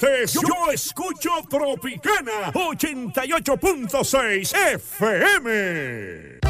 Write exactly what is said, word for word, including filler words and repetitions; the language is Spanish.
martes yo escucho Tropicana ochenta y ocho punto seis F M.